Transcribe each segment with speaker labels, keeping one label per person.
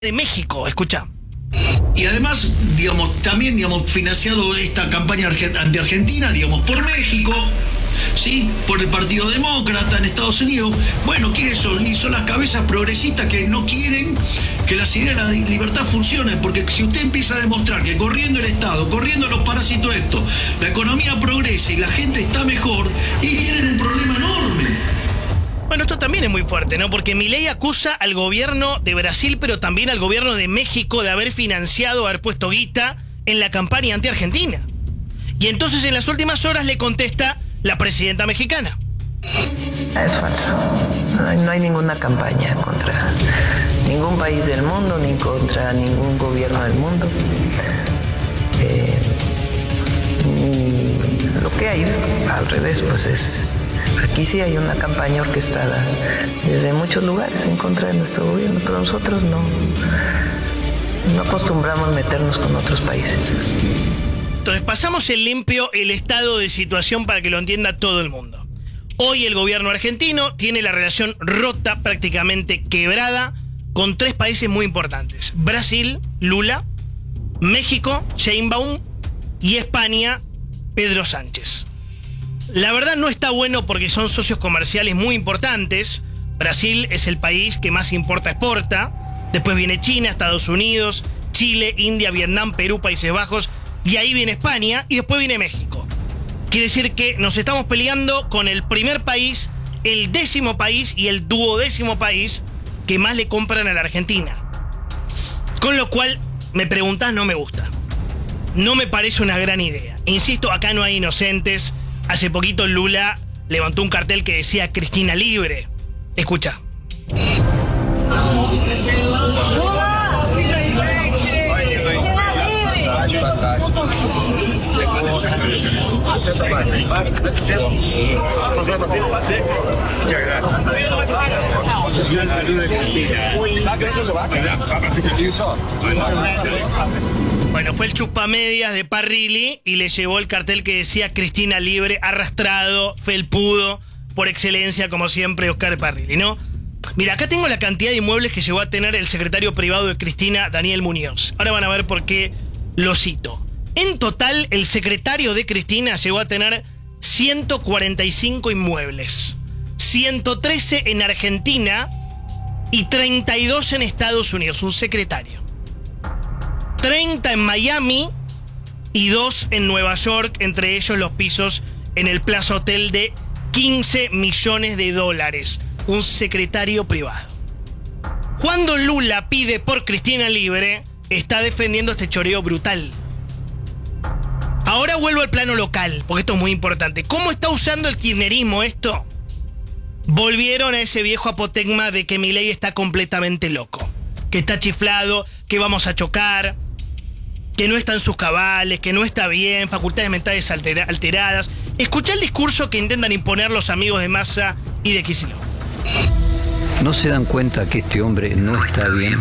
Speaker 1: de México. Escucha.
Speaker 2: Y además, también, financiado esta campaña de Argentina, por México, ¿sí? Por el Partido Demócrata en Estados Unidos. Bueno, ¿quiénes son? Y son las cabezas progresistas que no quieren que las ideas de la libertad funcionen, porque si usted empieza a demostrar que corriendo el Estado, corriendo los parásitos esto, la economía progresa y la gente está mejor, y tienen un problema enorme.
Speaker 1: Bueno, esto también es muy fuerte, ¿no? Porque Milei acusa al gobierno de Brasil, pero también al gobierno de México de haber financiado, haber puesto guita en la campaña anti-Argentina. Y entonces en las últimas horas le contesta la presidenta mexicana.
Speaker 3: Es falso. No hay ninguna campaña contra ningún país del mundo, ni contra ningún gobierno del mundo. Ni lo que hay, al revés, pues es... Aquí sí hay una campaña orquestada desde muchos lugares en contra de nuestro gobierno, pero nosotros no acostumbramos meternos con otros países.
Speaker 1: Entonces pasamos en limpio el estado de situación para que lo entienda todo el mundo. Hoy el gobierno argentino tiene la relación rota, prácticamente quebrada, con 3 países muy importantes. Brasil, Lula, México, Sheinbaum y España, Pedro Sánchez. La verdad no está bueno porque son socios comerciales muy importantes. Brasil es el país que más exporta. Después viene China, Estados Unidos, Chile, India, Vietnam, Perú, Países Bajos. Y ahí viene España y después viene México. Quiere decir que nos estamos peleando con el primer país, el 10º país y el 12º país que más le compran a la Argentina. Con lo cual, me preguntás, no me gusta. No me parece una gran idea. Insisto, acá no hay inocentes. Hace poquito Lula levantó un cartel que decía Cristina libre. Escucha. Bueno, fue el chupamedias de Parrilli y le llevó el cartel que decía Cristina libre, arrastrado, felpudo, por excelencia, como siempre, Oscar Parrilli, ¿no? Mira, acá tengo la cantidad de inmuebles que llegó a tener el secretario privado de Cristina, Daniel Muñoz. Ahora van a ver por qué lo cito. En total, el secretario de Cristina llegó a tener 145 inmuebles, 113 en Argentina y 32 en Estados Unidos, un secretario. 30 en Miami y 2 en Nueva York, entre ellos los pisos en el Plaza Hotel de $15 millones, un secretario privado. Cuando Lula pide por Cristina libre, está defendiendo este choreo brutal. Ahora vuelvo al plano local, porque esto es muy importante. ¿Cómo está usando el kirchnerismo esto? Volvieron a ese viejo apotegma de que Milei está completamente loco, que está chiflado, que vamos a chocar, que no está en sus cabales, que no está bien, facultades mentales alteradas. Escuchá el discurso que intentan imponer los amigos de Massa y de Kicillof.
Speaker 4: ¿No se dan cuenta que este hombre no está bien?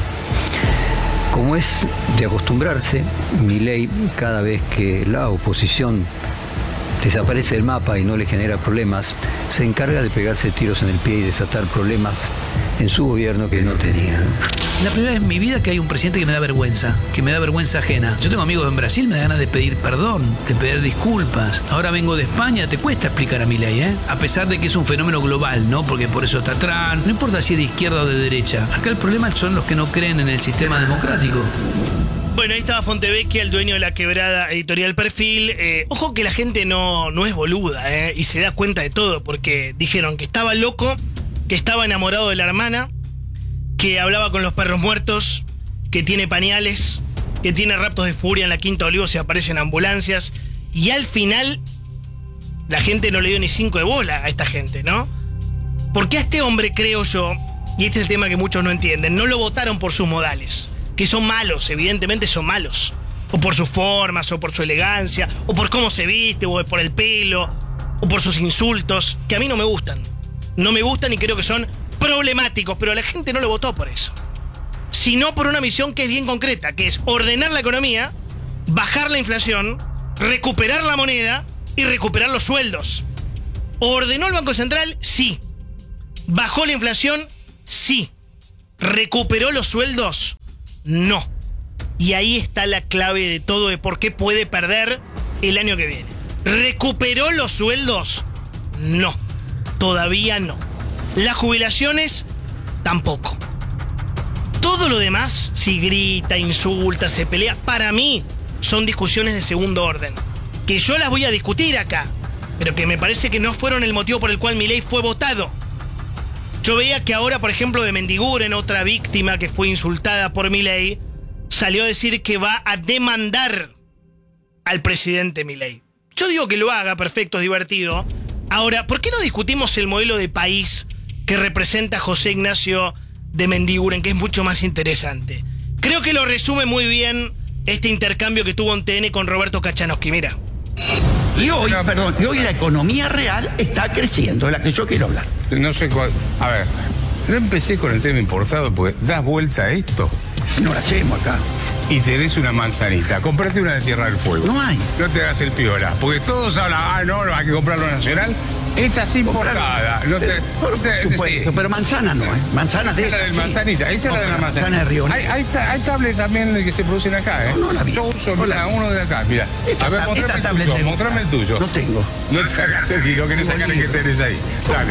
Speaker 4: Como es de acostumbrarse, Milei, cada vez que la oposición desaparece del mapa y no le genera problemas, se encarga de pegarse tiros en el pie y desatar problemas en su gobierno que no tenía.
Speaker 5: La primera vez en mi vida que hay un presidente que me da vergüenza ajena. Yo tengo amigos en Brasil, me da ganas de pedir perdón, de pedir disculpas. Ahora vengo de España, te cuesta explicar a Milei, ¿eh? A pesar de que es un fenómeno global, ¿no? Porque por eso está Trump, no importa si es de izquierda o de derecha. Acá el problema son los que no creen en el sistema democrático.
Speaker 1: Bueno, ahí estaba Fontevecchia, el dueño de la quebrada editorial Perfil. Ojo que la gente no es boluda, y se da cuenta de todo, porque dijeron que estaba loco, que estaba enamorado de la hermana, que hablaba con los perros muertos, que tiene pañales, que tiene raptos de furia en la Quinta Olivos y aparecen ambulancias. Y al final, la gente no le dio ni 5 de bola a esta gente, ¿no? Porque a este hombre, creo yo, y este es el tema que muchos no entienden, no lo votaron por sus modales, que son malos, evidentemente son malos. O por sus formas, o por su elegancia, o por cómo se viste, o por el pelo, o por sus insultos, que a mí no me gustan. No me gustan y creo que son problemáticos, pero la gente no lo votó por eso. Sino por una misión que es bien concreta, que es ordenar la economía, bajar la inflación, recuperar la moneda y recuperar los sueldos. ¿Ordenó el Banco Central? Sí. ¿Bajó la inflación? Sí. ¿Recuperó los sueldos? No. Y ahí está la clave de todo, de por qué puede perder el año que viene. ¿Recuperó los sueldos? No. Todavía no. Las jubilaciones, tampoco. Todo lo demás, si grita, insulta, se pelea, para mí son discusiones de segundo orden. Que yo las voy a discutir acá, pero que me parece que no fueron el motivo por el cual Milei fue votado. Yo veía que ahora, por ejemplo, de Mendiguren, otra víctima que fue insultada por Milei, salió a decir que va a demandar al presidente Milei. Yo digo que lo haga, perfecto, es divertido. Ahora, ¿por qué no discutimos el modelo de país que representa José Ignacio de Mendiguren, que es mucho más interesante? Creo que lo resume muy bien este intercambio que tuvo en TN con Roberto Kachanowski. Mira.
Speaker 6: Y hoy la economía real está creciendo, de la que yo quiero hablar.
Speaker 7: No sé cuál. A ver, no empecé con el tema importado porque das vuelta a esto.
Speaker 6: No lo hacemos acá.
Speaker 7: Y tenés una manzanita. Comprate una de Tierra del Fuego.
Speaker 6: No hay.
Speaker 7: No te hagas el piola. Porque todos hablan, no, hay que comprarlo nacional. Esta es importada.
Speaker 6: Sí. Pero manzana no, ¿eh? Manzana
Speaker 7: esa es la del manzanita. Esa es la de la manzana
Speaker 6: de Río.
Speaker 7: Hay tablets también que se producen acá, ¿eh?
Speaker 6: No la vi.
Speaker 7: Yo uso uno de acá, mira. A ver, mostrame el tuyo.
Speaker 6: No tengo.
Speaker 7: No te hagas el giro, querés sacar el que tenés ahí. Dale.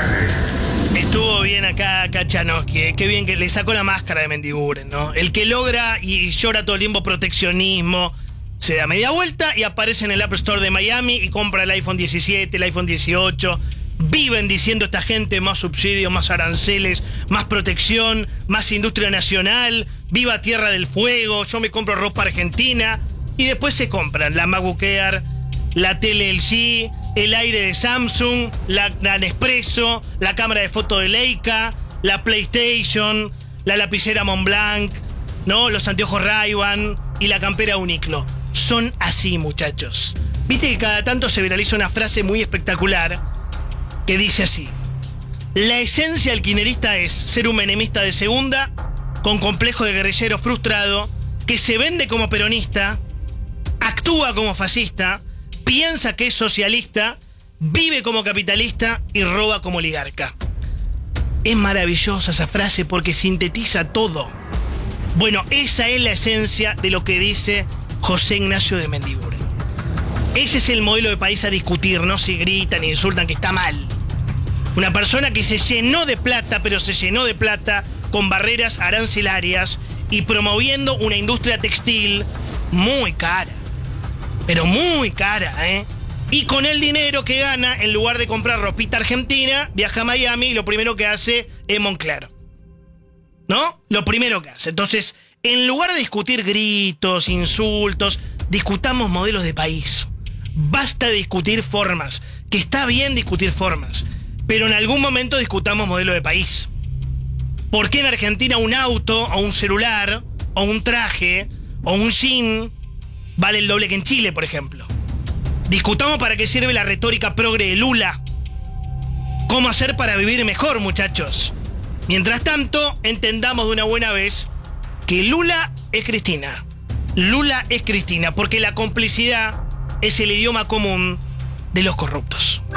Speaker 1: Estuvo bien acá Kachanowski, qué bien que le sacó la máscara de Mendiguren, ¿no? El que logra y llora todo el tiempo proteccionismo, se da media vuelta y aparece en el Apple Store de Miami y compra el iPhone 17, el iPhone 18. Viven diciendo esta gente más subsidios, más aranceles, más protección, más industria nacional, viva Tierra del Fuego, yo me compro ropa argentina. Y después se compran la MacBook Air, la tele LG, el aire de Samsung, la Nespresso, la cámara de foto de Leica, la PlayStation, la lapicera Montblanc, ¿no? Los anteojos Ray-Ban y la campera Uniqlo. Son así, muchachos. Viste que cada tanto se viraliza una frase muy espectacular que dice así: la esencia del kirchnerista es ser un menemista de segunda, con complejo de guerrillero frustrado, que se vende como peronista, actúa como fascista, piensa que es socialista, vive como capitalista y roba como oligarca. Es maravillosa esa frase porque sintetiza todo. Bueno, esa es la esencia de lo que dice José Ignacio de Mendiguren. Ese es el modelo de país a discutir, no se gritan y insultan, que está mal. Una persona que se llenó de plata, pero se llenó de plata con barreras arancelarias y promoviendo una industria textil muy cara. Pero muy cara, ¿eh? Y con el dinero que gana, en lugar de comprar ropita argentina, viaja a Miami y lo primero que hace es Moncler. ¿No? Lo primero que hace. Entonces, en lugar de discutir gritos, insultos, discutamos modelos de país. Basta de discutir formas, que está bien discutir formas, pero en algún momento discutamos modelo de país. ¿Por qué en Argentina un auto, o un celular, o un traje, o un jean vale el doble que en Chile, por ejemplo? Discutamos para qué sirve la retórica progre de Lula. ¿Cómo hacer para vivir mejor, muchachos? Mientras tanto, entendamos de una buena vez que Lula es Cristina. Lula es Cristina, porque la complicidad es el idioma común de los corruptos.